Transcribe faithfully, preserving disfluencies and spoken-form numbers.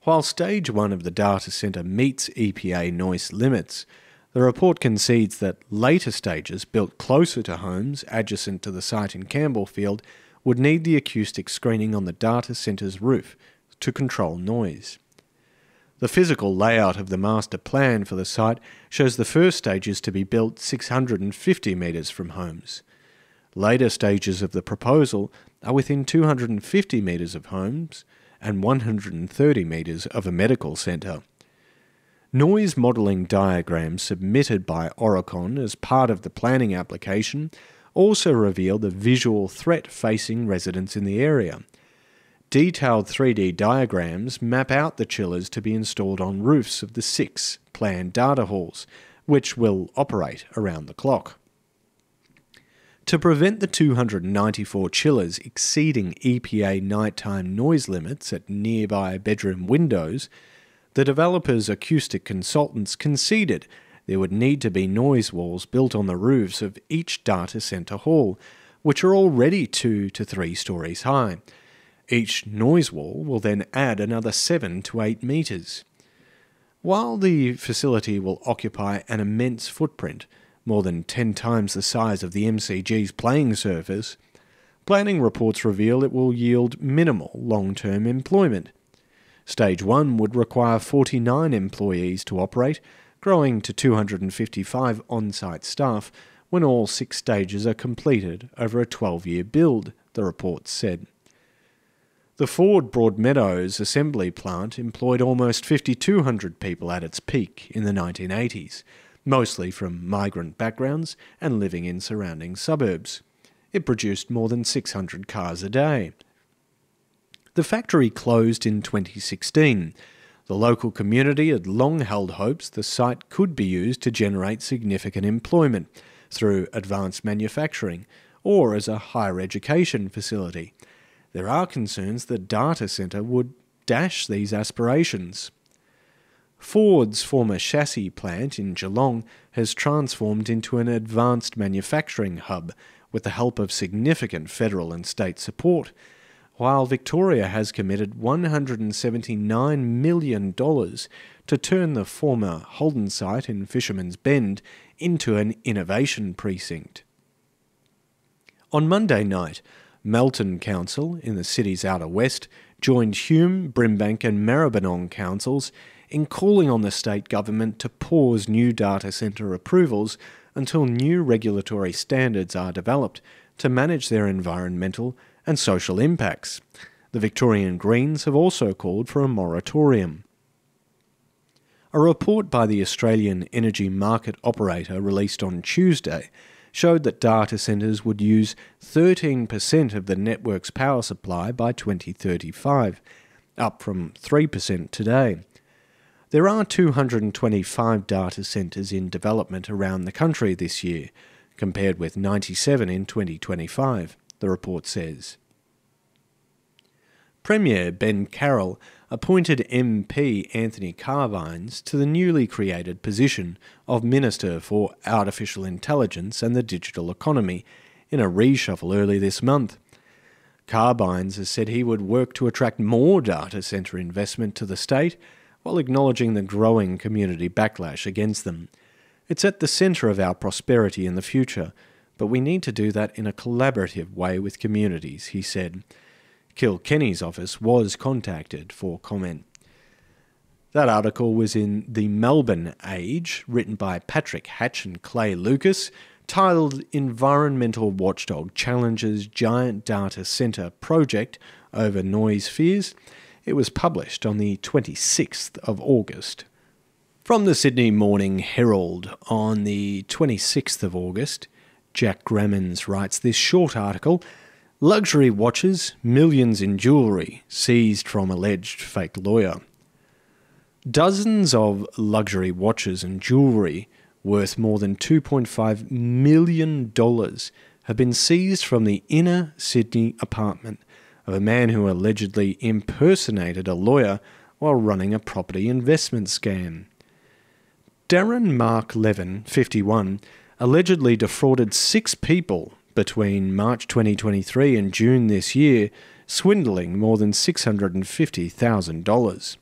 While Stage one of the data centre meets E P A noise limits, the report concedes that later stages built closer to homes adjacent to the site in Campbellfield would need the acoustic screening on the data centre's roof to control noise. The physical layout of the master plan for the site shows the first stages to be built six hundred fifty metres from homes. Later stages of the proposal are within two hundred fifty metres of homes and one hundred thirty metres of a medical centre. Noise modelling diagrams submitted by Aurecon as part of the planning application also reveal the visual threat facing residents in the area. Detailed three D diagrams map out the chillers to be installed on roofs of the six planned data halls, which will operate around the clock. To prevent the two hundred ninety-four chillers exceeding E P A nighttime noise limits at nearby bedroom windows, the developer's acoustic consultants conceded there would need to be noise walls built on the roofs of each data centre hall, which are already two to three stories high. Each noise wall will then add another seven to eight metres. While the facility will occupy an immense footprint, more than ten times the size of the M C G's playing surface, planning reports reveal it will yield minimal long-term employment. Stage one would require forty-nine employees to operate, growing to two hundred fifty-five on-site staff when all six stages are completed over a twelve-year build, the report said. The Ford Broadmeadows assembly plant employed almost five thousand two hundred people at its peak in the nineteen eighties, mostly from migrant backgrounds and living in surrounding suburbs. It produced more than six hundred cars a day. The factory closed in twenty sixteen. The local community had long held hopes the site could be used to generate significant employment through advanced manufacturing or as a higher education facility. There are concerns the data centre would dash these aspirations. Ford's former chassis plant in Geelong has transformed into an advanced manufacturing hub with the help of significant federal and state support, while Victoria has committed one hundred seventy-nine million dollars to turn the former Holden site in Fisherman's Bend into an innovation precinct. On Monday night, Melton Council, in the city's outer west, joined Hume, Brimbank and Maribyrnong councils in calling on the state government to pause new data centre approvals until new regulatory standards are developed to manage their environmental and social impacts. The Victorian Greens have also called for a moratorium. A report by the Australian Energy Market Operator released on Tuesday showed that data centres would use thirteen percent of the network's power supply by twenty thirty-five, up from three percent today. There are two hundred twenty-five data centres in development around the country this year, compared with ninety-seven in twenty twenty-five, the report says. Premier Ben Carroll appointed M P Anthony Carvines to the newly created position of Minister for Artificial Intelligence and the Digital Economy in a reshuffle early this month. Carvines has said he would work to attract more data centre investment to the state while acknowledging the growing community backlash against them. It's at the centre of our prosperity in the future, but we need to do that in a collaborative way with communities, he said. Kilkenny's office was contacted for comment. That article was in the Melbourne Age, written by Patrick Hatch and Clay Lucas, titled Environmental Watchdog Challenges Giant Data Centre Project Over Noise Fears. It was published on the twenty-sixth of August. From the Sydney Morning Herald on the twenty-sixth of August, Jack Grammons writes this short article, Luxury watches, millions in jewellery, seized from alleged fake lawyer. Dozens of luxury watches and jewellery worth more than two point five million dollars have been seized from the inner Sydney apartment of a man who allegedly impersonated a lawyer while running a property investment scam. Darren Mark Levin, fifty-one, allegedly defrauded six people between March twenty twenty-three and June this year, swindling more than six hundred fifty thousand dollars.